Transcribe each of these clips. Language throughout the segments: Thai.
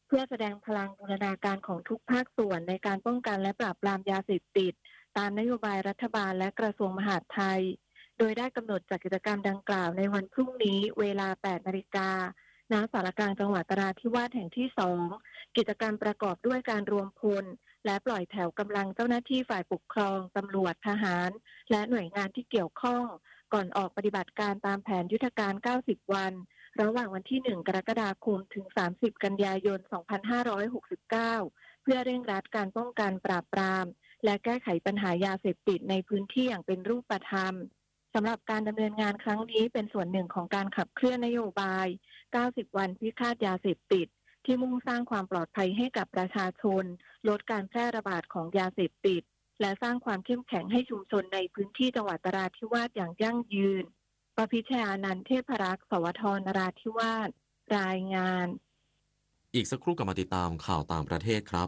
เพื่อแสดงพลังบูรณาการของทุกภาคส่วนในการป้องกันและปราบปรามยาเสพติดตามนโยบายรัฐบาลและกระทรวงมหาดไทยโดยได้กำหนดจัดกิจกรรมดังกล่าวในวันพรุ่งนี้เวลา 8 นาฬิกาณศาลกลางจังหวัดนราธิวาสแห่งที่ 2 กิจกรรมประกอบด้วยการรวมพลและปล่อยแถวกำลังเจ้าหน้าที่ฝ่ายปกครองตำรวจทหารและหน่วยงานที่เกี่ยวข้องก่อนออกปฏิบัติการตามแผนยุทธการ 90 วันระหว่างวันที่ 1 กรกฎาคมถึง 30 กันยายน 2569 เพื่อเร่งรัดการป้องกันปราบปรามและแก้ไขปัญหายาเสพติดในพื้นที่อย่างเป็นรูปธรรมสำหรับการดำเนินงานครั้งนี้เป็นส่วนหนึ่งของการขับเคลื่อนนโยบาย 90 วันพิฆาตยาเสพติดที่มุ่งสร้างความปลอดภัยให้กับประชาชนลดการแพร่ระบาดของยาเสพติดและสร้างความเข้มแข็งให้ชุมชนในพื้นที่จังหวัดนราธิวาสอย่างยั่งยืนประพิชญานันท์เทพรักษ์สวทนราธิวาสรายงานอีกสักครู่กลับมาติดตามข่าวต่างประเทศครับ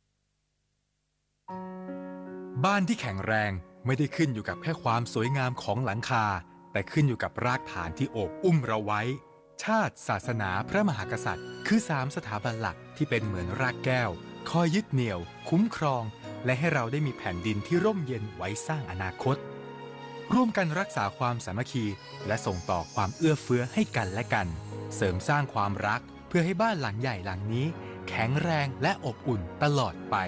บ้านที่แข็งแรงไม่ได้ขึ้นอยู่กับแค่ความสวยงามของหลังคาแต่ขึ้นอยู่กับรากฐานที่โอบอุ้มเราไว้ชาติศาสนาพระมหากษัตริย์คือ3สถาบันหลักที่เป็นเหมือนรากแก้วคอยยึดเหนี่ยวคุ้มครองและให้เราได้มีแผ่นดินที่ร่มเย็นไว้สร้างอนาคตร่วมกันรักษาความสามัคคีและส่งต่อความเอื้อเฟื้อให้กันและกันเสริมสร้างความรักเพื่อให้บ้านหลังใหญ่หลังนี้แข็งแรงและอบอุ่นตลอดไป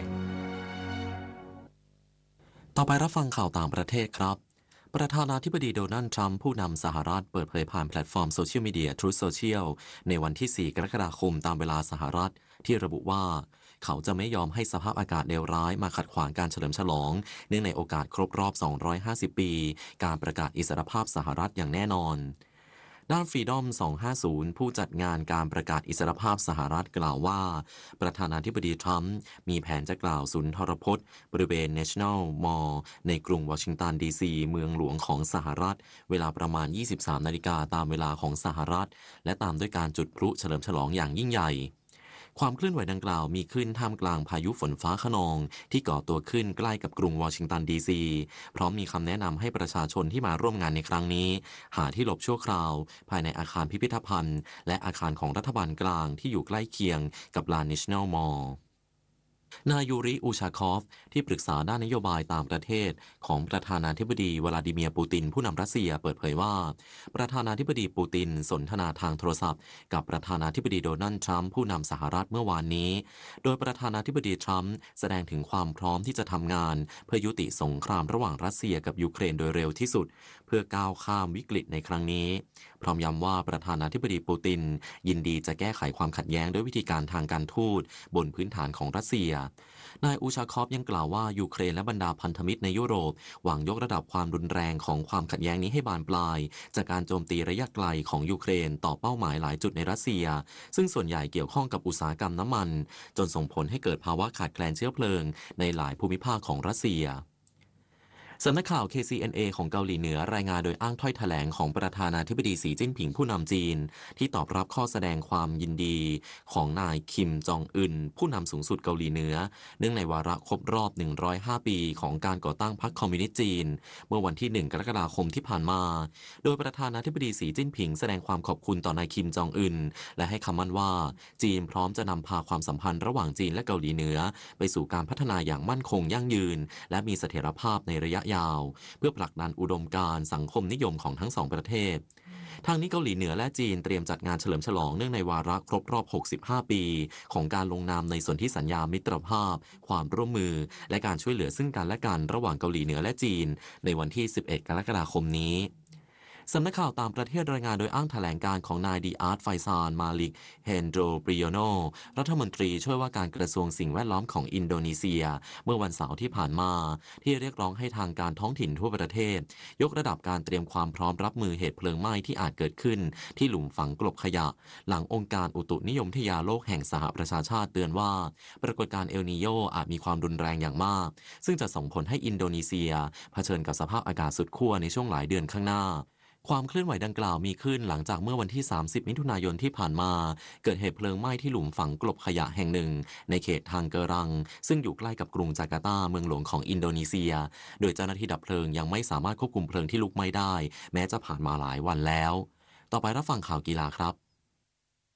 ต่อไปรับฟังข่าวต่างประเทศครับประธานาธิบดีโดนัลด์ทรัมป์ผู้นำสหรัฐเปิดเผยผ่านแพลตฟอร์มโซเชียลมีเดีย Truth Social ในวันที่ 4 กรกฎาคมตามเวลาสหรัฐที่ระบุว่าเขาจะไม่ยอมให้สภาพอากาศเลวร้ายมาขัดขวางการเฉลิมฉลองเนื่องในโอกาสครบรอบ 250 ปีการประกาศอิสรภาพสหรัฐอย่างแน่นอนด้าน Freedom 250 ผู้จัดงานการประกาศอิสรภาพสหรัฐกล่าวว่าประธานาธิบดีทรัมป์มีแผนจะกล่าวสุนทรพจน์บริเวณ National Mall ในกรุงวอชิงตันดีซีเมืองหลวงของสหรัฐเวลาประมาณ 23 นาฬิกาตามเวลาของสหรัฐและตามด้วยการจุดพลุเฉลิมฉลองอย่างยิ่งใหญ่ความเคลื่อนไหวดังกล่าวมีขึ้นท่ามกลางพายุฝนฟ้าคะนองที่ก่อตัวขึ้นใกล้กับกรุงวอชิงตันดีซีพร้อมมีคำแนะนำให้ประชาชนที่มาร่วมงานในครั้งนี้หาที่หลบชั่วคราวภายในอาคารพิพิธภัณฑ์และอาคารของรัฐบาลกลางที่อยู่ใกล้เคียงกับลาน National Mallนายยูริอูชาคอฟที่ปรึกษาด้านนโยบายต่างประเทศของประธานาธิบดีวลาดิเมียร์ปูตินผู้นำรัสเซียเปิดเผยว่าประธานาธิบดีปูตินสนทนาทางโทรศัพท์กับประธานาธิบดีโดนัลด์ทรัมป์ผู้นำสหรัฐเมื่อวานนี้โดยประธานาธิบดีทรัมป์แสดงถึงความพร้อมที่จะทำงานเพื่อยุติสงครามระหว่างรัสเซียกับยูเครนโดยเร็วที่สุดเพื่อก้าวข้ามวิกฤตในครั้งนี้พร้อมย้ำว่าประธานาธิบดีปูตินยินดีจะแก้ไขความขัดแย้งด้วยวิธีการทางการทูตบนพื้นฐานของรัสเซียนายอูชาคอฟยังกล่าวว่ายูเครนและบรรดาพันธมิตรในยุโรปหวังยกระดับความรุนแรงของความขัดแย้งนี้ให้บานปลายจากการโจมตีระยะไกลของยูเครนต่อเป้าหมายหลายจุดในรัสเซียซึ่งส่วนใหญ่เกี่ยวข้องกับอุตสาหกรรมน้ำมันจนส่งผลให้เกิดภาวะขาดแคลนเชื้อเพลิงในหลายภูมิภาคของรัสเซียสำนักข่าว KCNA ของเกาหลีเหนือรายงานโดยอ้างถ้อยแถลงของประธานาธิบดีสีจิ้นผิงผู้นำจีนที่ตอบรับข้อแสดงความยินดีของนายคิมจองอึนผู้นำสูงสุดเกาหลีเหนือเนื่องในวาระครบรอบ105ปีของการก่อตั้งพรรคคอมมิวนิสต์จีนเมื่อวันที่1 กรกฎาคมที่ผ่านมาโดยประธานาธิบดีสีจิ้นผิงแสดงความขอบคุณต่อนายคิมจองอึนและให้คำมั่นว่าจีนพร้อมจะนำพาความสัมพันธ์ระหว่างจีนและเกาหลีเหนือไปสู่การพัฒนาอย่างมั่นคงยั่งยืนและมีเสถียรภาพในระยะยาวเพื่อผลักดันอุดมการณ์สังคมนิยมของทั้งสองประเทศทางนี้เกาหลีเหนือและจีนเตรียมจัดงานเฉลิมฉลองเนื่องในวาระครบรอบ65 ปีของการลงนามในสนธิสัญญามิตรภาพความร่วมมือและการช่วยเหลือซึ่งกันและกันระหว่างเกาหลีเหนือและจีนในวันที่11 กรกฎาคมนี้สำนักข่าวต่างประเทศรายงานโดยอ้างแถลงการของนายดีอาร์ตไฟซานมาลิกเฮนโดรปริโยโนรัฐมนตรีช่วยว่าการกระทรวงสิ่งแวดล้อมของอินโดนีเซียเมื่อวันเสาร์ที่ผ่านมาที่เรียกร้องให้ทางการท้องถิ่นทั่วประเทศยกระดับการเตรียมความพร้อมรับมือเหตุเพลิงไหม้ที่อาจเกิดขึ้นที่หลุมฝังกลบขยะหลังองค์การอุตุนิยมวิทยาโลกแห่งสหประชาชาติเตือนว่าปรากฏการณ์เอลนีโญอาจมีความรุนแรงอย่างมากซึ่งจะส่งผลให้อินโดนีเซียเผชิญกับสภาพอากาศสุดขั้วในช่วงหลายเดือนข้างหน้าความเคลื่อนไหวดังกล่าวมีขึ้นหลังจากเมื่อวันที่30 มิถุนายนที่ผ่านมาเกิดเหตุเพลิงไหม้ที่หลุมฝังกลบขยะแห่งหนึ่งในเขตทางเกรังซึ่งอยู่ใกล้กับกรุงจาการ์ตาเมืองหลวงของอินโดนีเซียโดยเจ้าหน้าที่ดับเพลิงยังไม่สามารถควบคุมเพลิงที่ลุกไหม้ได้แม้จะผ่านมาหลายวันแล้วต่อไปรับฟังข่าวกีฬาครับ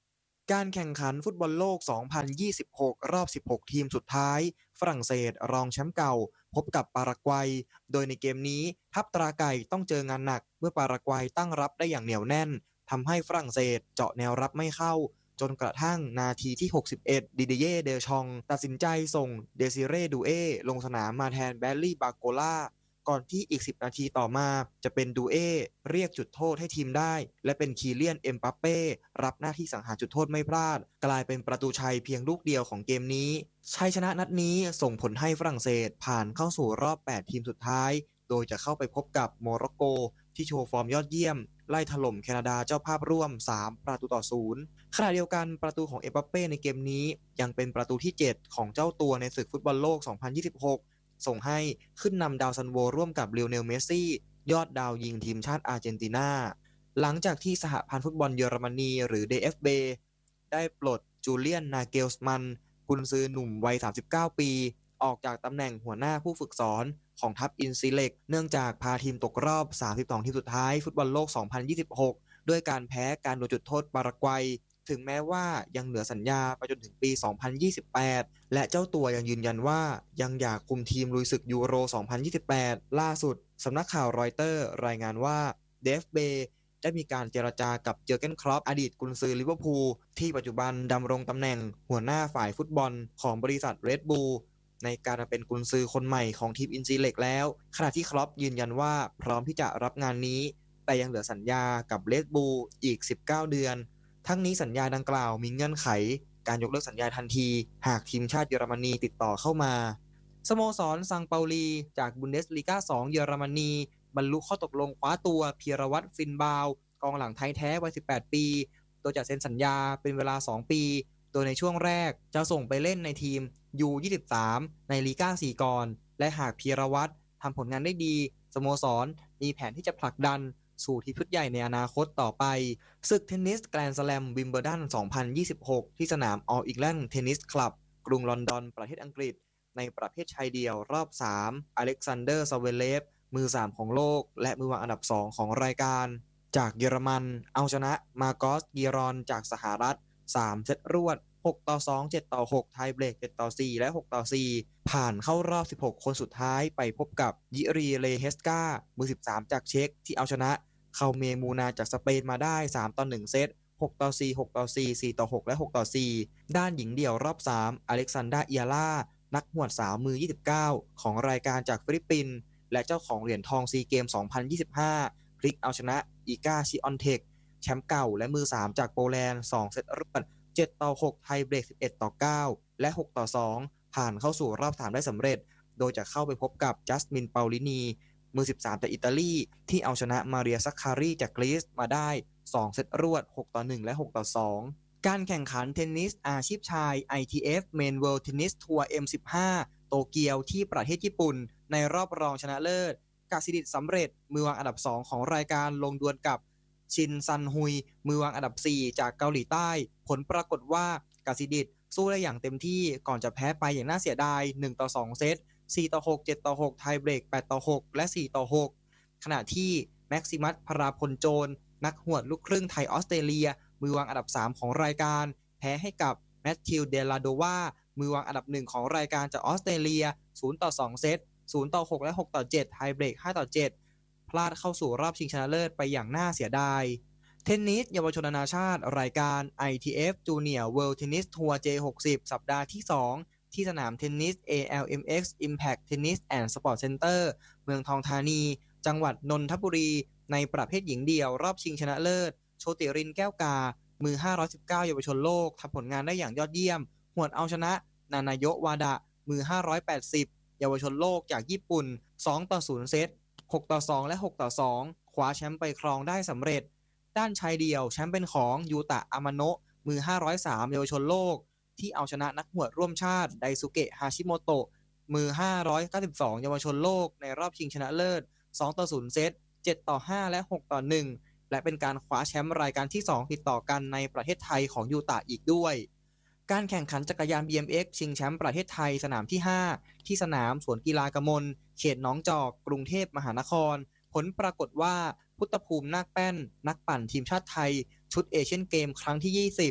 การแข่งขันฟุตบอลโลก 2026 รอบ 16 ทีมสุดท้ายฝรั่งเศสรองแชมป์เก่าพบกับปารากวัยโดยในเกมนี้ทัพตราไก่ต้องเจองานหนักเมื่อปารากวัยตั้งรับได้อย่างเหนียวแน่นทำให้ฝรั่งเศสเจาะแนวรับไม่เข้าจนกระทั่งนาทีที่ 61 ดิเดเย่ เดชองตัดสินใจส่งเดซิเร่ ดูเอลงสนามมาแทนแบลลี่ บาโกล่าก่อนที่อีก 10 นาทีต่อมาจะเป็นดูเอเรียกจุดโทษให้ทีมได้และเป็นคีเลียน เอ็มบัปเป้รับหน้าที่สังหารจุดโทษไม่พลาดกลายเป็นประตูชัยเพียงลูกเดียวของเกมนี้ชัยชนะนัดนี้ส่งผลให้ฝรั่งเศสผ่านเข้าสู่รอบ 8 ทีมสุดท้ายโดยจะเข้าไปพบกับโมร็อกโกที่โชว์ฟอร์มยอดเยี่ยมไล่ถล่มแคนาดาเจ้าภาพร่วม 3-0 ขณะเดียวกันประตูของเอ็มบัปเป้ในเกมนี้ยังเป็นประตูที่ 7 ของเจ้าตัวในศึกฟุตบอลโลก 2026 ส่งให้ขึ้นนำดาวซันโวร่วมกับลิโอเนล เมสซี่ยอดดาวยิงทีมชาติอาร์เจนตินาหลังจากที่สหพันธ์ฟุตบอลเยอรมนีหรือ DFB ได้ปลดจูเลียน นาเกลสมันกุนซือหนุ่มวัย 39 ปีออกจากตำแหน่งหัวหน้าผู้ฝึกสอนของทัพอินซีเล็กเนื่องจากพาทีมตกรอบ 32 ทีมสุดท้ายฟุตบอลโลก 2026 ด้วยการแพ้การโดนจุดโทษปารากวัยถึงแม้ว่ายังเหลือสัญญาไปจนถึงปี 2028 และเจ้าตัวยังยืนยันว่ายังอยากคุมทีมลุยศึกยูโร 2028 ล่าสุดสำนักข่าวรอยเตอร์รายงานว่าเดฟเบได้มีการเจรจากับเจอร์เก้น คล็อปอดีตกุนซือลิเวอร์พูลที่ปัจจุบันดำรงตำแหน่งหัวหน้าฝ่ายฟุตบอลของบริษัทเรดบูลในการมาเป็นกุนซือคนใหม่ของทีมอินซีเล็กแล้วขณะที่คล็อปยืนยันว่าพร้อมที่จะรับงานนี้แต่ยังเหลือสัญญากับเรดบูลอีก 19 เดือนทั้งนี้สัญญาดังกล่าวมีเงื่อนไขการยกเลิกสัญญาทันทีหากทีมชาติเยอรมนีติดต่อเข้ามาสโมสรซังเปาลีจากบุนเดสลีกา 2 เยอรมนีบรรลุข้อตกลงคว้าตัวพีรวัตร ฟินบาวกองหลังไทยแท้วัย 18 ปีโดยจะเซ็นสัญญาเป็นเวลา 2 ปีโดยในช่วงแรกจะส่งไปเล่นในทีม U23 ในลีก้า 4 ก่อนและหากพีรวัตรทำผลงานได้ดีสโมสรมีแผนที่จะผลักดันสู่ทีมชุดใหญ่ในอนาคตต่อไปศึกเทนนิสแกรนด์สแลมวิมเบิลดัน 2026 ที่สนาม All England Tennis Club กรุงลอนดอนประเทศอังกฤษในประเภทชายเดี่ยวรอบ 3 อเล็กซานเดอร์ ซาเวเลฟมือ 3 ของโลกและมือวางอันดับ 2 ของรายการจากเยอรมันเอาชนะมาโกส กีรอนจากสหรัฐ 3 เซตรวด 6-2 7-6 ไทยเบรก 7-4 และ 6-4 ผ่านเข้ารอบ 16 คนสุดท้ายไปพบกับยิรี เลเฮสกามือ 13 จากเช็กที่เอาชนะเคาเมมูนาจากสเปนมาได้ 3-1 เซต 6-4 6-4 4-6 และ 6-4 ด้านหญิงเดี่ยวรอบ 3 อเล็กซานดรา เอียร่านักหวดสาวมือ 29 ของรายการจากฟิลิปปินส์และเจ้าของเหรียญทองซีเกม 2025 พลิกเอาชนะอีกา ชิออนเทคแชมป์เก่าและมือ 3 จากโปแลนด์ 2 เซตรวด 7-6 ไทยเบรก 11-9 และ 6-2 ผ่านเข้าสู่รอบ 3 ได้สำเร็จโดยจะเข้าไปพบกับจัสมิน เปาลินีมือ 13 จากอิตาลีที่เอาชนะมาเรีย ซักคารีจากกรีซมาได้ 2 เซตรวด 6-1 และ 6-2 การแข่งขันเทนนิสอาชีพชาย ITF Men World Tennis Tour M15 โตเกียวที่ประเทศญี่ปุ่นในรอบรองชนะเลิศกสิดิษฐ์สำเร็จมือวางอันดับ 2 ของรายการลงดวลกับชินซันฮุยมือวางอันดับ 4 จากเกาหลีใต้ผลปรากฏว่ากสิดิษฐ์สู้ได้อย่างเต็มที่ก่อนจะแพ้ไปอย่างน่าเสียดาย 1-2 เซต 4-6 7-6 ไทยเบรก 8-6 และ 4-6 ขณะที่แม็กซิมัส พราพลโจรนักหวดลูกครึ่งไทยออสเตรเลียมือวางอันดับ 3 ของรายการแพ้ให้กับแมทธิว เดลาโดวามือวางอันดับ 1 ของรายการจากออสเตรเลีย 0-2 เซต 0-6 และ 6-7 ไทยเบรก 5-7 พลาดเข้าสู่รอบชิงชนะเลิศไปอย่างน่าเสียดายเทนนิสเยาวชนนานาชาติรายการ ITF Junior World Tennis Tour J60 สัปดาห์ที่ 2 ที่สนามเทนนิส ALMX Impact Tennis and Sport Center เมืองทองธานีจังหวัดนนทบุรีในประเภทหญิงเดี่ยวรอบชิงชนะเลิศโชติรินแก้วกามือ 519 เยาวชนโลกทำผลงานได้อย่างยอดเยี่ยมหวดเอาชนะนานาโยะวาดะมือ 580 เยาวชนโลกจากญี่ปุ่น 2-0 เซต 6-2 และ 6-2 คว้าแชมป์ไปครองได้สำเร็จด้านชายเดี่ยวแชมป์เป็นของยูตะ อามาโนะมือ 503 เยาวชนโลกที่เอาชนะนักหวดร่วมชาติไดซุเกะ ฮาชิโมโตะมือ 592 เยาวชนโลกในรอบชิงชนะเลิศ 2-0 เซต 7-5 และ 6-1 และเป็นการคว้าแชมป์รายการที่ 2 ติดต่อกันในประเทศไทยของยูตะอีกด้วยการแข่งขันจักรยาน BMX ชิงแชมป์ประเทศไทยสนามที่ 5 ที่สนามสวนกีฬากมลเขตหนองจอกกรุงเทพมหานครผลปรากฏว่าพุทธภูมินาคแป้นนักปั่นทีมชาติไทยชุดเอเชียนเกมครั้งที่ 20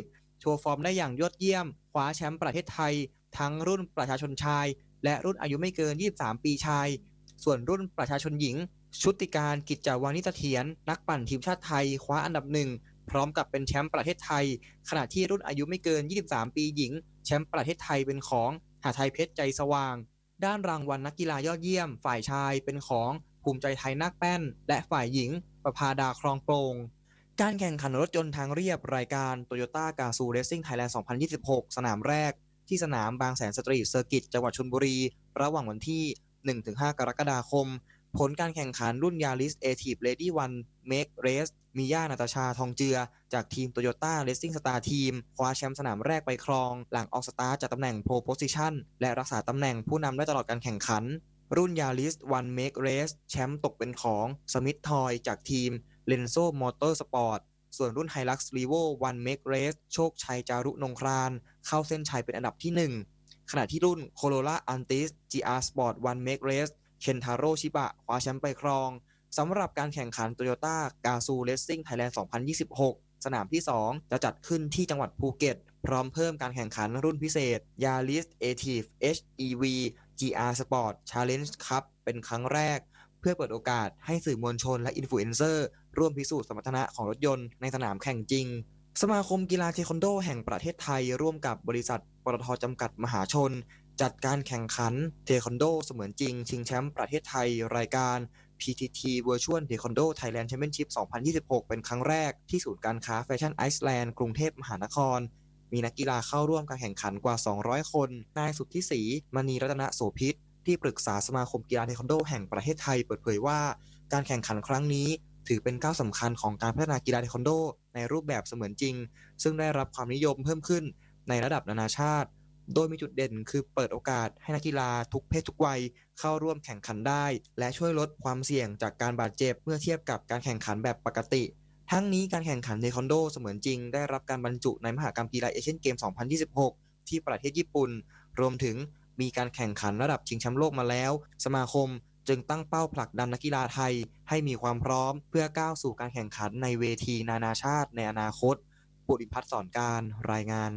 โชว์ฟอร์มได้อย่างยอดเยี่ยมคว้าแชมป์ประเทศไทยทั้งรุ่นประชาชนชายและรุ่นอายุไม่เกิน23ปีชายส่วนรุ่นประชาชนหญิงชุติการกิจจวานิชเสถียรนักปั่นทีมชาติไทยคว้าอันดับ1พร้อมกับเป็นแชมป์ประเทศไทยขณะที่รุ่นอายุไม่เกิน23ปีหญิงแชมป์ประเทศไทยเป็นของหทัยเพชรใจสว่างด้านรางวัลนักกีฬายอดเยี่ยมฝ่ายชายเป็นของภูมิใจไทยนาคแป้นและฝ่ายหญิงประภาดาครองโปร่งการแข่งขันรถยนต์ทางเรียบรายการ Toyota Gazoo Racing Thailand 2026 สนามแรกที่สนามบางแสนสตรีทเซอร์กิตจังหวัดชลบุรีระหว่างวันที่ 1-5 กรกฎาคมผลการแข่งขันรุ่น Yaris Active Lady 1 Make Race มิย่านาตาชาทองเจือจากทีม Toyota Racing Star Team คว้าแชมป์สนามแรกไปครองหลังออกสตาร์ทจากตำแหน่ง Pole Position และรักษาตำแหน่งผู้นำได้ตลอดการแข่งขันรุ่น Yaris 1 Make Race แชมป์ตกเป็นของสมิธทอยจากทีม Lenzo Motorsport ส่วนรุ่น Hilux Revo 1 Make Race โชคชัยจารุนงครานเข้าเส้นชัยเป็นอันดับที่ 1ขณะที่รุ่น Corolla Altis GR Sport 1 Make Race เคนทาโร่ชิบะคว้าแชมป์ไปครองสำหรับการแข่งขัน Toyota Gazoo Racing Thailand 2026 สนามที่ 2 จะจัดขึ้นที่จังหวัดภูเก็ตพร้อมเพิ่มการแข่งขันรุ่นพิเศษ Yaris Active HEV GR Sport Challenge Cup เป็นครั้งแรกเพื่อเปิดโอกาสให้สื่อมวลชนและอินฟลูเอนเซอร์ร่วมพิสูจน์สมรรถนะของรถยนต์ในสนามแข่งจริงสมาคมกีฬาเทควันโดแห่งประเทศไทยร่วมกับบริษัทปตท.จำกัดมหาชนจัดการแข่งขันเทควันโดเสมือนจริงชิงแชมป์ประเทศไทยรายการ PTT Virtual Taekwondo Thailand Championship 2026 เป็นครั้งแรกที่ศูนย์การค้าแฟชั่นไอซ์แลนด์กรุงเทพมหานครมีนักกีฬาเข้าร่วมการแข่งขันกว่า200คนนายสุทธิศรีมณีรัตนโสภิตที่ปรึกษาสมาคมกีฬาเทควันโดแห่งประเทศไทยเปิดเผยว่าการแข่งขันครั้งนี้ถือเป็นก้าวสำคัญของการพัฒนากีฬาเทควันโดในรูปแบบเสมือนจริงซึ่งได้รับความนิยมเพิ่มขึ้นในระดับนานาชาติโดยมีจุดเด่นคือเปิดโอกาสให้นักกีฬาทุกเพศทุกวัยเข้าร่วมแข่งขันได้และช่วยลดความเสี่ยงจากการบาดเจ็บเมื่อเทียบกับการแข่งขันแบบปกติทั้งนี้การแข่งขันเทควันโดเสมือนจริงได้รับการบรรจุในมหกรรมกีฬาเอเชียนเกม 2026 ที่ประเทศญี่ปุ่นรวมถึงมีการแข่งขันระดับชิงแชมป์โลกมาแล้วสมาคมจึงตั้งเป้าผลักดันนักกีฬาไทยให้มีความพร้อมเพื่อก้าวสู่การแข่งขันในเวทีนานาชาติในอนาคตปุริพัฒน์สอนการรายงาน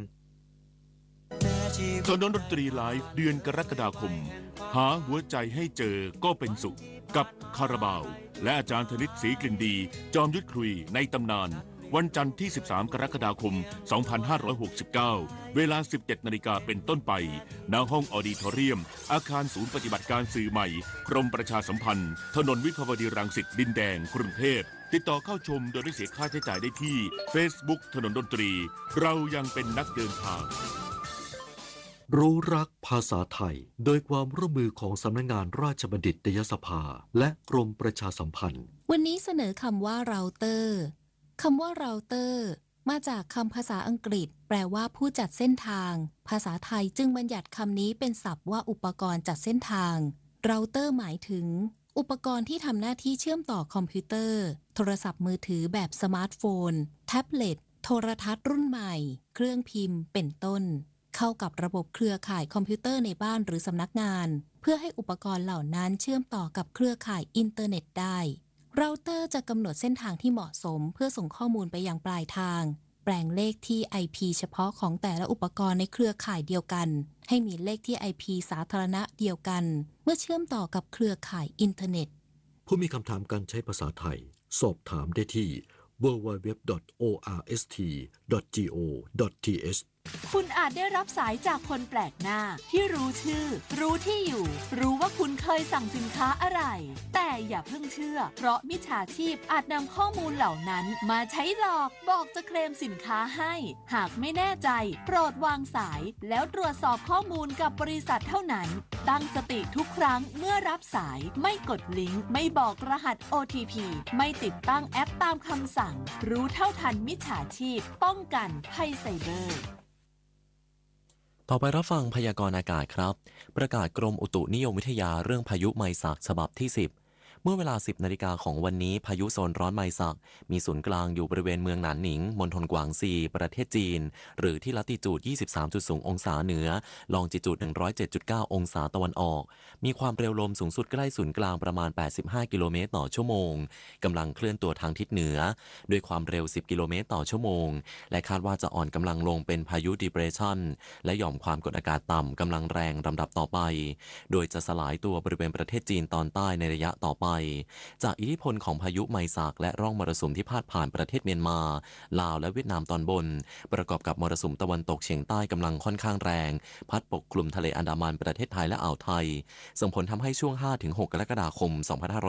ถนนดนตรีไลฟ์เดือนกรกฎาคมหาหัวใจให้เจอก็เป็นสุขกับคาราบาวและอาจารย์ธนิตศรีกลิ่นดีจอมยุทธคุยในตำนานวันจันทร์ที่13กรกฎาคม2569เวลา 17 นาฬิกาเป็นต้นไปณห้องออดิทอเรียมอาคารศูนย์ปฏิบัติการสื่อใหม่กรมประชาสัมพันธ์ถนนวิภาวดีรังสิตดินแดงกรุงเทพติดต่อเข้าชมโดยไม่เสียค่าใช้จ่ายได้ที่ Facebook ถนนดนตรีเรายังเป็นนักเดินทางรู้รักภาษาไทยโดยความร่วมมือของสำนักงานราชบัณฑิตยสภาและกรมประชาสัมพันธ์วันนี้เสนอคำว่าเราเตอร์คำว่าเราเตอร์มาจากคำภาษาอังกฤษแปลว่าผู้จัดเส้นทางภาษาไทยจึงบัญญัติคำนี้เป็นศัพท์ว่าอุปกรณ์จัดเส้นทางเราเตอร์หมายถึงอุปกรณ์ที่ทำหน้าที่เชื่อมต่อคอมพิวเตอร์โทรศัพท์มือถือแบบสมาร์ทโฟนแท็บเล็ตโทรทัศน์รุ่นใหม่เครื่องพิมพ์เป็นต้นเข้ากับระบบเครือข่ายคอมพิวเตอร์ในบ้านหรือสำนักงานเพื่อให้อุปกรณ์เหล่านั้นเชื่อมต่อกับเครือข่ายอินเทอร์เน็ตได้เราเตอร์จะกำหนดเส้นทางที่เหมาะสมเพื่อส่งข้อมูลไปยังปลายทางแปลงเลขที่ IP เฉพาะของแต่ละอุปกรณ์ในเครือข่ายเดียวกันให้มีเลขที่ IP สาธารณะเดียวกันเมื่อเชื่อมต่อกับเครือข่ายอินเทอร์เน็ตผู้มีคำถามการใช้ภาษาไทยสอบถามได้ที่ www.orst.go.th คุณอาจได้รับสายจากคนแปลกหน้าที่รู้ชื่อรู้ที่อยู่รู้ว่าคุณเคยสั่งสินค้าอะไรแต่อย่าเพิ่งเชื่อเพราะมิจฉาชีพอาจนำข้อมูลเหล่านั้นมาใช้หลอกบอกจะเคลมสินค้าให้หากไม่แน่ใจโปรดวางสายแล้วตรวจสอบข้อมูลกับบริษัทเท่านั้นตั้งสติทุกครั้งเมื่อรับสายไม่กดลิงก์ไม่บอกรหัส OTP ไม่ติดตั้งแอปตามคำสั่งรู้เท่าทันมิจฉาชีพป้องกันภัยไซเบอร์ต่อไปรับฟังพยากรณ์อากาศครับประกาศกรมอุตุนิยมวิทยาเรื่องพายุไมศักฉบับที่10 เมื่อเวลา 10 นาฬิกาของวันนี้พายุโซนร้อนไมซักมีศูนย์กลางอยู่บริเวณเมืองหนานหนิงมณฑลกวางซีประเทศจีนหรือที่ลัติจูด 23.0 องศาเหนือลองจิจูด 107.9 องศาตะวันออกมีความเร็วลมสูงสุดใกล้ศูนย์กลางประมาณ 85 กิโลเมตรต่อชั่วโมงกำลังเคลื่อนตัวทางทิศเหนือด้วยความเร็ว 10 กิโลเมตรต่อชั่วโมงและคาดว่าจะอ่อนกำลังลงเป็นพายุดีเพรสชันและหย่อมความกดอากาศต่ำกำลังแรงลำดับต่อไปโดยจะสลายตัวบริเวณประเทศจีนตอนใต้ในระยะต่อไปจากอิทธิพลของพายุไมซักและร่องมรสุมที่พาดผ่านประเทศเมียนมาลาวและเวียดนามตอนบนประกอบกับมรสุมตะวันตกเฉียงใต้กำลังค่อนข้างแรงพัดปกคลุมทะเลอันดามันประเทศไทยและอ่าวไทยส่งผลทำให้ช่วง 5-6 กรกฎาคม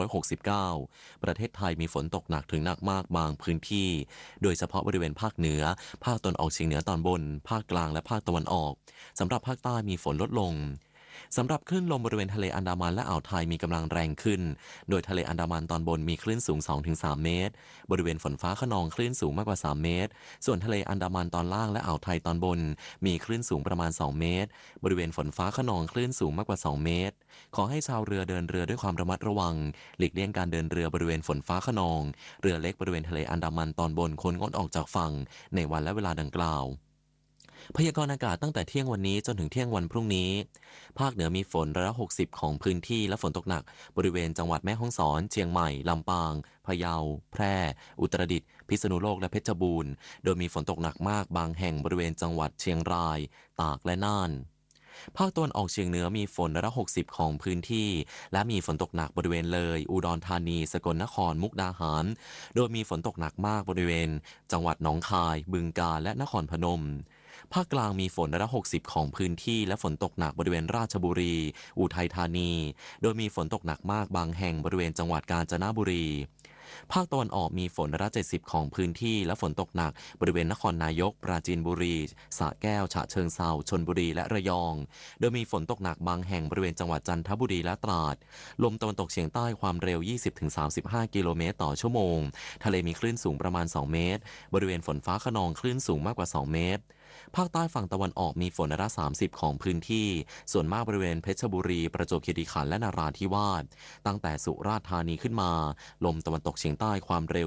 2569 ประเทศไทยมีฝนตกหนักถึงหนักมากบางพื้นที่โดยเฉพาะบริเวณภาคเหนือภาคตะวันออกเฉียงเหนือตอนบนภาคกลางและภาคตะวันออกสำหรับภาคใต้มีฝนลดลงสำหรับคลื่นลมบริเวณทะเลอันดามันและอ่าวไทยมีกำลังแรงขึ้นโดยทะเลอันดามันตอนบนมีคลื่นสูง 2-3 เมตรบริเวณฝนฟ้าคะนองคลื่นสูงมากกว่า 3 เมตรส่วนทะเลอันดามันตอนล่างและอ่าวไทยตอนบนมีคลื่นสูงประมาณ 2 เมตรบริเวณฝนฟ้าคะนองคลื่นสูงมากกว่า 2 เมตรขอให้ชาวเรือเดินเรือด้วยความระมัดระวังหลีกเลี่ยงการเดินเรือบริเวณฝนฟ้าคะนองเรือเล็กบริเวณทะเลอันดามันตอนบนควรงดออกจากฝั่งในวันและเวลาดังกล่าวพยากรณ์อากาศตั้งแต่เที่ยงวันนี้จนถึงเที่ยงวันพรุ่งนี้ภาคเหนือมีฝน160ของพื้นที่และฝนตกหนักบริเวณจังหวัดแม่ฮ่องสอนเชียงใหม่ลำปางพะเยาแพร่อุตรดิตถ์พิษณุโลกและเพชรบูรณ์โดยมีฝนตกหนักมากบางแห่งบริเวณจังหวัดเชียงรายตากและน่านภาคตะวันออกเฉียงเหนือมีฝน160ของพื้นที่และมีฝนตกหนักบริเวณเลยอุดรธานีสกลนครมุกดาหารโดยมีฝนตกหนักมากบริเวณจังหวัดหนองคายบึงกาฬและนครพนมภาคกลางมีฝน160ของพื้นที่และฝนตกหนักบริเวณราชบุรีอุทัยธานีโดยมีฝนตกหนักมากบางแห่งบริเวณจังหวัดกาญจนบุรีภาคตะวันออกมีฝน170ของพื้นที่และฝนตกหนักบริเวณนครนายกปราจีนบุรีสระแก้วฉะเชิงเทราชลบุรีและระยองโดยมีฝนตกหนักบางแห่งบริเวณจังหวัดจันทบุรีและตราดลมตะวันตกเฉียงใต้ความเร็ว 20-35 กิโลเมตรต่อชั่วโมงทะเลมีคลื่นสูงประมาณ 2 เมตรบริเวณฝนฟ้าคะนองคลื่นสูงมากกว่า 2 เมตรภาคใต้ฝั่งตะวันออกมีฝน30ของพื้นที่ส่วนมากบริเวณเพชรบุรีประจวบคีรีขันธ์และนราธิวาสตั้งแต่สุราษฎร์ธานีขึ้นมาลมตะวันตกเฉียงใต้ความเร็ว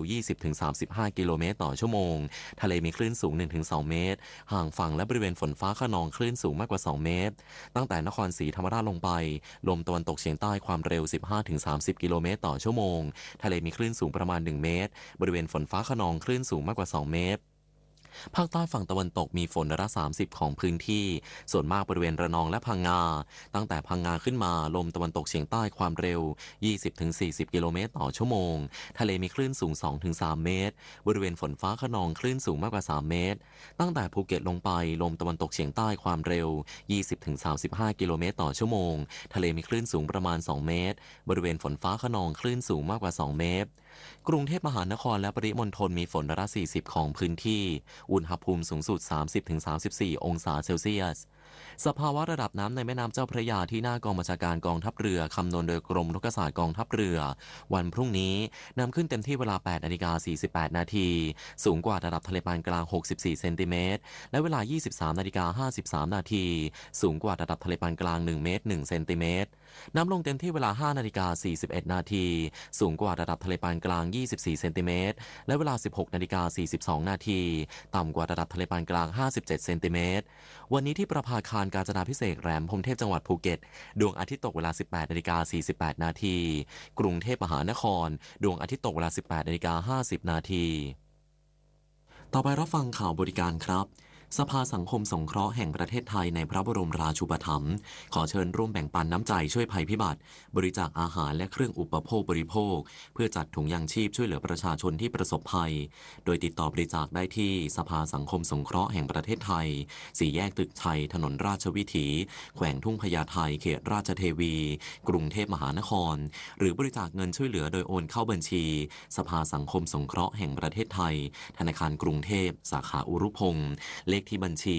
20-35 กิโลเมตรต่อชั่วโมงทะเลมีคลื่นสูง 1-2 เมตรห่างฝั่งและบริเวณฝนฟ้าคะนองคลื่นสูงมากกว่า 2 เมตรตั้งแต่นครศรีธรรมราชลงไปลมตะวันตกเฉียงใต้ความเร็ว 15-30 กิโลเมตรต่อชั่วโมงทะเลมีคลื่นสูงประมาณ 1 เมตรบริเวณฝนฟ้าคะนองคลื่นสูงมากกว่า 2 เมตรภาคใต้ฝั่งตะวันตกมีฝน30ของพื้นที่ส่วนมากบริเวณระนองและพังงาตั้งแต่พังงาขึ้นมาลมตะวันตกเฉียงใต้ความเร็ว 20-40 กิโลเมตรต่อชั่วโมงทะเลมีคลื่นสูง 2-3 เมตรบริเวณฝนฟ้าคะนองคลื่นสูงมากกว่า 3 เมตรตั้งแต่ภูเก็ตลงไปลมตะวันตกเฉียงใต้ความเร็ว 20-35 กิโลเมตรต่อชั่วโมงทะเลมีคลื่นสูงประมาณ 2 เมตรบริเวณฝนฟ้าคะนองคลื่นสูงมากกว่า 2 เมตรกรุงเทพมหานครและปริมณฑลมีฝน40ของพื้นที่อุณหภูมิสูงสุด 30-34 องศาเซลเซียสสภาวะระดับน้ำในแม่น้ำเจ้าพระยาที่หน้ากองบัญชาการกองทัพเรือคำนวณโดยกรมโรคศาสตร์กองทัพเรือวันพรุ่งนี้นำขึ้นเต็มที่เวลา 8:48 นาทีสูงกว่าระดับทะเลปานกลาง64เซนติเมตรและเวลา 23:53 นาทีสูงกว่าระดับทะเลปานกลาง1เมตร1เซนติเมตรน้ำลงเต็มที่เวลา 5:41 นาทีสูงกว่าระดับทะเลปานกลาง24เซนติเมตรและเวลา 16:42 นาทีต่ำกว่าระดับทะเลปานกลาง57เซนติเมตรวันนี้ที่ประภาคารกาญจนาภิเษกแหลมพรหมเทพจังหวัดภูเก็ตดวงอาทิตย์ตกเวลา 18:48 นาทีกรุงเทพมหานครดวงอาทิตย์ตกเวลา 18:50 นาทีต่อไปรับฟังข่าวบริการครับสภาสังคมสงเคราะห์แห่งประเทศไทยในพระบรมราชูปถัมภ์ขอเชิญร่วมแบ่งปันน้ำใจช่วยภัยพิบัติบริจาคอาหารและเครื่องอุปโภคบริโภคเพื่อจัดถุงยางชีพช่วยเหลือประชาชนที่ประสบภัยโดยติดต่อบริจาคได้ที่สภาสังคมสงเคราะห์แห่งประเทศไทย4 แยกตึกชัยถนนราชวิถีแขวงทุ่งพญาไทเขตราชเทวีกรุงเทพมหานครหรือบริจาคเงินช่วยเหลือโดยโอนเข้าบัญชีสภาสังคมสงเคราะห์แห่งประเทศไทยธนาคารกรุงเทพสาขาอุรุพงศ์เลขที่บัญชี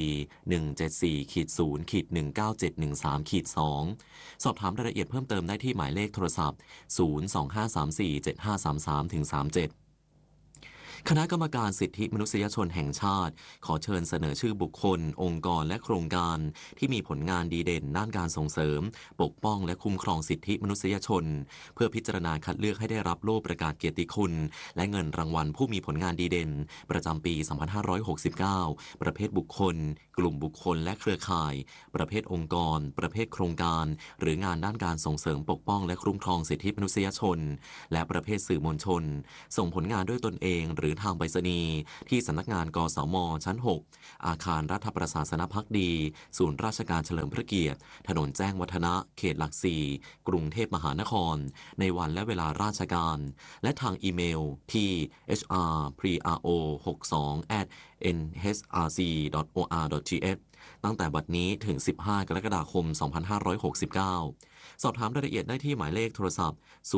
174-0-97113-2สอบถามรายละเอียดเพิ่มเติมได้ที่หมายเลขโทรศัพท์025347533-37 คณะกรรมการสิทธิมนุษยชนแห่งชาติขอเชิญเสนอชื่อบุคคลองค์กรและโครงการที่มีผลงานดีเด่นด้านการส่งเสริมปกป้องและคุ้มครองสิทธิมนุษยชนเพื่อพิจารณาคัดเลือกให้ได้รับโล่ประกาศเกียรติคุณและเงินรางวัลผู้มีผลงานดีเด่นประจำปี 2569 ประเภทบุคคลกลุ่มบุคคลและเครือข่ายประเภทองค์กรประเภทโครงการหรืองานด้านการส่งเสริมปกป้องและคุ้มครองสิทธิมนุษยชนและประเภทสื่อมวลชนส่งผลงานด้วยตนเองหรือทางไปรษณีย์ที่สำนักงานกสม.ชั้น 6 อาคารรัฐประศาสนภักดีศูนย์ราชการเฉลิมพระเกียรติถนนแจ้งวัฒนะเขตหลักสี่กรุงเทพมหานครในวันและเวลาราชการและทางอีเมลที่ hrpro62@nhsrc.or.th ตั้งแต่บัดนี้ถึง 15 กรกฎาคม 2569 สอบถามรายละเอียดได้ที่หมายเลขโทรศัพท์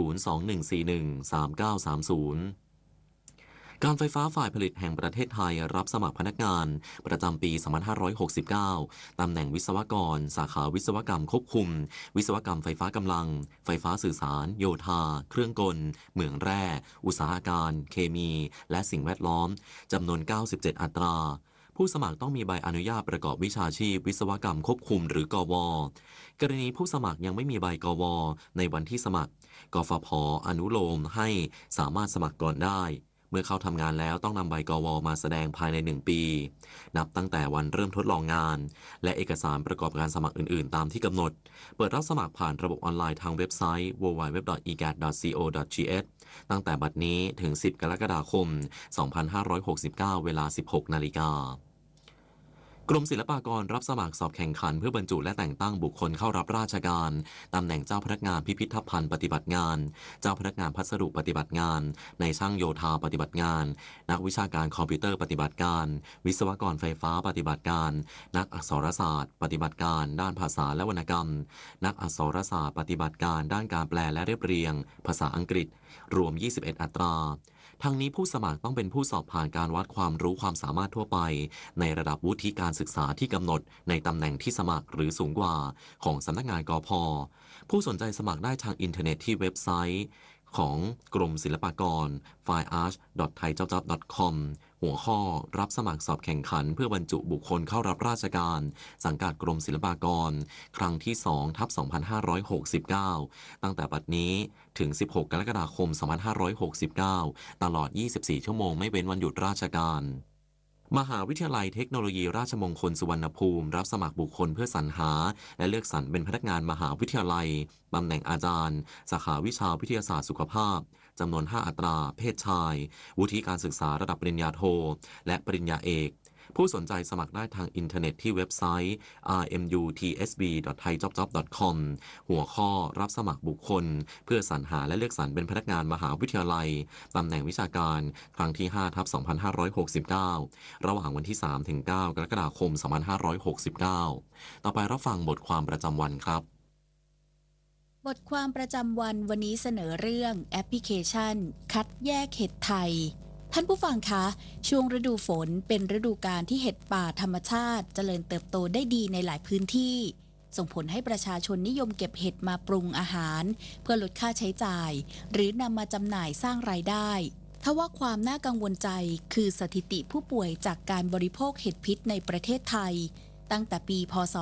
021413930 การไฟฟ้าฝ่ายผลิตแห่งประเทศไทยรับสมัครพนักงานประจำปี 2569 ตำแหน่งวิศวกรสาขาวิศวกรรมควบคุมวิศวกรรมไฟฟ้ากำลังไฟฟ้าสื่อสารโยธาเครื่องกลเหมืองแร่อุตสาหการเคมีและสิ่งแวดล้อมจำนวน 97 อัตราผู้สมัครต้องมีใบอนุญาตประกอบวิชาชีพวิศวกรรมควบคุมหรือกว.กรณีผู้สมัครยังไม่มีใบกว.ในวันที่สมัครกฟผ.อนุโลมให้สามารถสมัครก่อนได้เมื่อเข้าทำงานแล้วต้องนำใบกว.มาแสดงภายใน1 ปีนับตั้งแต่วันเริ่มทดลองงานและเอกสารประกอบการสมัครอื่นๆตามที่กำหนดเปิดรับสมัครผ่านระบบออนไลน์ทางเว็บไซต์ www.egat.co.th ตั้งแต่บัดนี้ถึง 10 กรกฎาคม 2569 เวลา 16 นาฬิกากรมศิลปากรรับสมัครสอบแข่งขันเพื่อบรรจุและแต่งตั้งบุคคลเข้ารับราชการตำแหน่งเจ้าพนักงานพิพิธภัณฑ์ปฏิบัติงานเจ้าพนักงานพัสดุปฏิบัติงานในช่างโยธาปฏิบัติงานนักวิชาการคอมพิวเตอร์ปฏิบัติการวิศวกรไฟฟ้าปฏิบัติการนักอักษรศาสตร์ปฏิบัติการด้านภาษาและวรรณกรรมนักอักษรศาสตร์ปฏิบัติการด้านการแปลและเรียบเรียงภาษาอังกฤษรวม 21 อัตราทั้งนี้ผู้สมัครต้องเป็นผู้สอบผ่านการวัดความรู้ความสามารถทั่วไปในระดับวุฒิการศึกษาที่กำหนดในตำแหน่งที่สมัครหรือสูงกว่าของสำนักงานกพ.ผู้สนใจสมัครได้ทางอินเทอร์เน็ตที่เว็บไซต์ของกรมศิลปากร filearch.thaijob.com หัวข้อรับสมัครสอบแข่งขันเพื่อบรรจุบุคคลเข้ารับราชการสังกัดกรมศิลปากรครั้งที่ 2/2569 ตั้งแต่บัดนี้ถึง 16 กรกฎาคม 2569 ตลอด 24 ชั่วโมงไม่เว้นวันหยุดราชการมหาวิทยาลัยเทคโนโลยีราชมงคลสุวรรณภูมิรับสมัครบุคคลเพื่อสรรหาและเลือกสรรเป็นพนักงานมหาวิทยาลัยตำแหน่งอาจารย์สาขาวิชาวิทยาศาสตร์สุขภาพจำนวน 5 อัตราเพศชายวุฒิการศึกษาระดับปริญญาโทและปริญญาเอกผู้สนใจสมัครได้ทางอินเทอร์เน็ตที่เว็บไซต์ rmutsb.thaijob.com หัวข้อรับสมัครบุคคลเพื่อสรรหาและเลือกสรรเป็นพนักงานมหาวิทยาลัยตำแหน่งวิชาการครั้งที่ 5/2569 ระหว่างวันที่ 3-9 กรกฎาคม 2569 ต่อไปรับฟังบทความประจำวันครับบทความประจำวันวันนี้เสนอเรื่องแอปพลิเคชันคัดแยกเห็ดไทยท่านผู้ฟังคะช่วงฤดูฝนเป็นฤดูกาลที่เห็ดป่าธรรมชาติเจริญเติบโตได้ดีในหลายพื้นที่ส่งผลให้ประชาชนนิยมเก็บเห็ดมาปรุงอาหารเพื่อลดค่าใช้จ่ายหรือนำมาจำหน่ายสร้างรายได้ทว่าความน่ากังวลใจคือสถิติผู้ป่วยจากการบริโภคเห็ดพิษในประเทศไทยตั้งแต่ปีพ.ศ.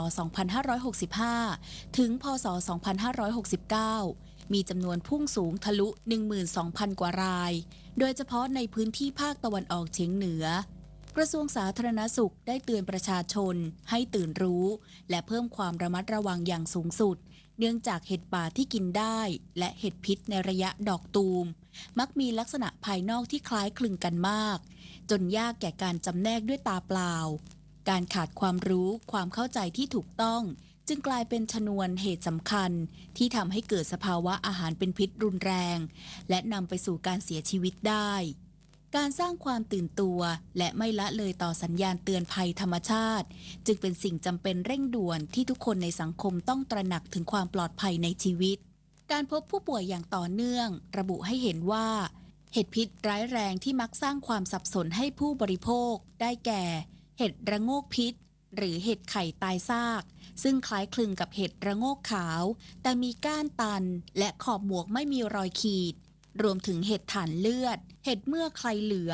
2565 ถึงพ.ศ. 2569 มีจำนวนพุ่งสูงทะลุ 12,000 กว่ารายโดยเฉพาะในพื้นที่ภาคตะวันออกเฉียงเหนือกระทรวงสาธารณสุขได้เตือนประชาชนให้ตื่นรู้และเพิ่มความระมัดระวังอย่างสูงสุดเนื่องจากเห็ดป่าที่กินได้และเห็ดพิษในระยะดอกตูมมักมีลักษณะภายนอกที่คล้ายคลึงกันมากจนยากแก่การจำแนกด้วยตาเปล่าการขาดความรู้ความเข้าใจที่ถูกต้องจึงกลายเป็นชนวนเหตุสำคัญที่ทำให้เกิดสภาวะอาหารเป็นพิษรุนแรงและนำไปสู่การเสียชีวิตได้การสร้างความตื่นตัวและไม่ละเลยต่อสัญญาณเตือนภัยธรรมชาติจึงเป็นสิ่งจำเป็นเร่งด่วนที่ทุกคนในสังคมต้องตระหนักถึงความปลอดภัยในชีวิตการพบผู้ป่วยอย่างต่อเนื่องระบุให้เห็นว่าเห็ดพิษร้ายแรงที่มักสร้างความสับสนให้ผู้บริโภคได้แก่เห็ดระโงกพิษหรือเห็ดไข่ตายซากซึ่งคล้ายคลึงกับเห็ดระโงกขาวแต่มีก้านตันและขอบหมวกไม่มีรอยขีดรวมถึงเห็ดถ่านเลือดเห็ดเมือกไคลเหลือง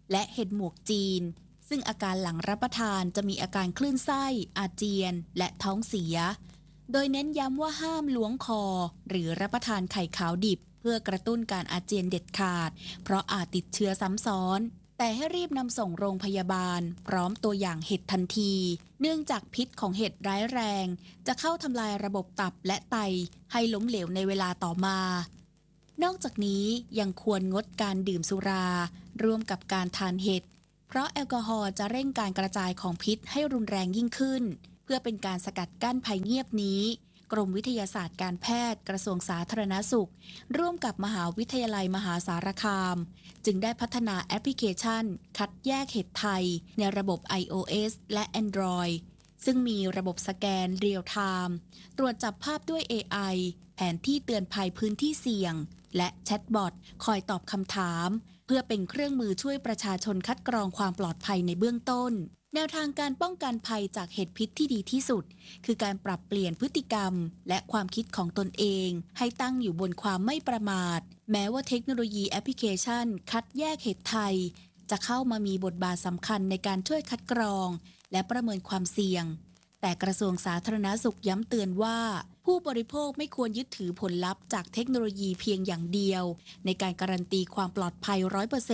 และเห็ดหมวกจีนซึ่งอาการหลังรับประทานจะมีอาการคลื่นไส้อาเจียนและท้องเสียโดยเน้นย้ำว่าห้ามล้วงคอหรือรับประทานไข่ขาวดิบเพื่อกระตุ้นการอาเจียนเด็ดขาดเพราะอาจติดเชื้อซ้ำซ้อนแต่ให้รีบนำส่งโรงพยาบาลพร้อมตัวอย่างเห็ดทันทีเนื่องจากพิษของเห็ดร้ายแรงจะเข้าทำลายระบบตับและไตให้ล้มเหลวในเวลาต่อมานอกจากนี้ยังควรงดการดื่มสุราร่วมกับการทานเห็ดเพราะแอลกอฮอล์จะเร่งการกระจายของพิษให้รุนแรงยิ่งขึ้นเพื่อเป็นการสกัดกั้นภัยเงียบนี้กรมวิทยาศาสตร์การแพทย์กระทรวงสาธารณสุขร่วมกับมหาวิทยาลัยมหาสารคามจึงได้พัฒนาแอปพลิเคชันคัดแยกเห็ดไทยในระบบ iOS และ Android ซึ่งมีระบบสแกนเรียลไทม์ตรวจจับภาพด้วย AI แผนที่เตือนภัยพื้นที่เสี่ยงและแชทบอทคอยตอบคำถามเพื่อเป็นเครื่องมือช่วยประชาชนคัดกรองความปลอดภัยในเบื้องต้นแนวทางการป้องกันภัยจากเห็ดพิษที่ดีที่สุดคือการปรับเปลี่ยนพฤติกรรมและความคิดของตนเองให้ตั้งอยู่บนความไม่ประมาทแม้ว่าเทคโนโลยีแอปพลิเคชันคัดแยกเห็ดไทยจะเข้ามามีบทบาทสำคัญในการช่วยคัดกรองและประเมินความเสี่ยงแต่กระทรวงสาธารณสุขย้ำเตือนว่าผู้บริโภคไม่ควรยึดถือผลลัพธ์จากเทคโนโลยีเพียงอย่างเดียวในการการันตีความปลอดภัย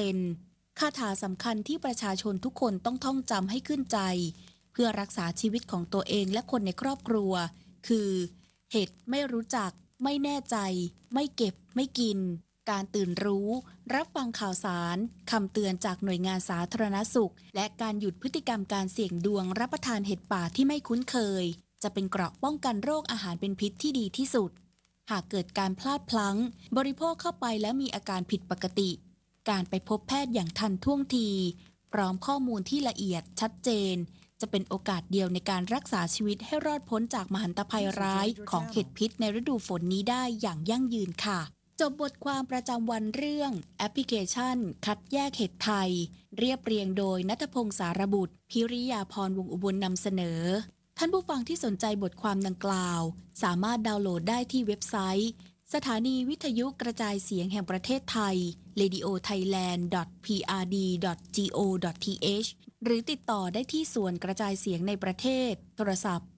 100%คาถาสำคัญที่ประชาชนทุกคนต้องท่องจำให้ขึ้นใจเพื่อรักษาชีวิตของตัวเองและคนในครอบครัวคือเห็ดไม่รู้จักไม่แน่ใจไม่เก็บไม่กินการตื่นรู้รับฟังข่าวสารคำเตือนจากหน่วยงานสาธารณสุขและการหยุดพฤติกรรมการเสี่ยงดวงรับประทานเห็ดป่าที่ไม่คุ้นเคยจะเป็นเกราะป้องกันโรคอาหารเป็นพิษที่ดีที่สุดหากเกิดการพลาดพลั้งบริโภคเข้าไปแล้วมีอาการผิดปกติการไปพบแพทย์อย่างทันท่วงทีพร้อมข้อมูลที่ละเอียดชัดเจนจะเป็นโอกาสเดียวในการรักษาชีวิตให้รอดพ้นจากมหันตภัยร้ายของเห็ดพิษในฤดูฝนนี้ได้อย่างยั่งยืนค่ะจบบทความประจำวันเรื่องแอปพลิเคชันคัดแยกเห็ดไทยเรียบเรียงโดยณัฐพงษ์สารบุตรพิริยาพรวงศ์อุบลนำเสนอท่านผู้ฟังที่สนใจบทความดังกล่าวสามารถดาวน์โหลดได้ที่เว็บไซต์สถานีวิทยุกระจายเสียงแห่งประเทศไทย radiothailand.prd.go.th หรือติดต่อได้ที่ส่วนกระจายเสียงในประเทศโทรศัพท์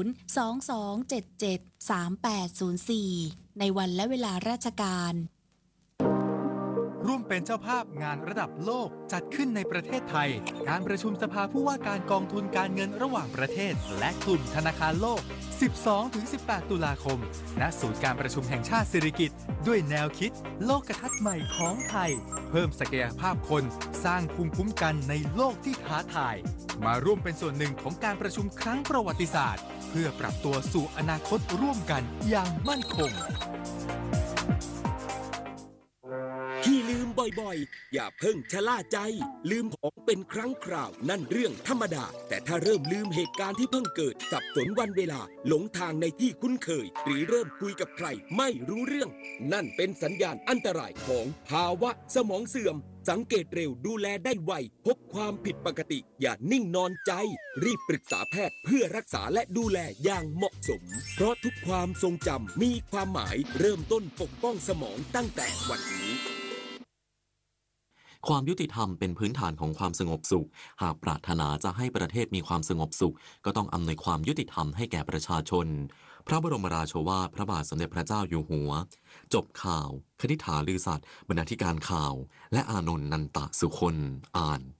022773804 ในวันและเวลาราชการร่วมเป็นเจ้าภาพงานระดับโลกจัดขึ้นในประเทศไทยการประชุมสภาผู้ว่าการกองทุนการเงินระหว่างประเทศและกลุ่มธนาคารโลก 12-18 ตุลาคมณศูนย์การประชุมแห่งชาติสิริกิติ์ด้วยแนวคิดโลกทัศน์ใหม่ของไทยเพิ่มศักยภาพคนสร้างภูมิคุ้มกันในโลกที่ท้าทายมาร่วมเป็นส่วนหนึ่งของการประชุมครั้งประวัติศาสตร์เพื่อปรับตัวสู่อนาคตร่วมกันอย่างมั่นคงที่ลืมบ่อยๆอย่าเพิ่งชะล่าใจลืมของเป็นครั้งคราวนั่นเรื่องธรรมดาแต่ถ้าเริ่มลืมเหตุการณ์ที่เพิ่งเกิดสับสนวันเวลาหลงทางในที่คุ้นเคยหรือเริ่มคุยกับใครไม่รู้เรื่องนั่นเป็นสัญญาณอันตรายของภาวะสมองเสื่อมสังเกตเร็วดูแลได้ไวพบความผิดปกติอย่านิ่งนอนใจรีบปรึกษาแพทย์เพื่อรักษาและดูแลอย่างเหมาะสมเพราะทุกความทรงจำมีความหมายเริ่มต้นปกป้องสมองตั้งแต่วันนี้ความยุติธรรมเป็นพื้นฐานของความสงบสุขหากปรารถนาจะให้ประเทศมีความสงบสุขก็ต้องอำนวยความยุติธรรมให้แก่ประชาชนพระบรมราโชวาทพระบาทสมเด็จพระเจ้าอยู่หัวจบข่าวคณิษฐาลือสัตย์บรรณาธิการข่าวและอานนท์นันตะสุคนอ่าน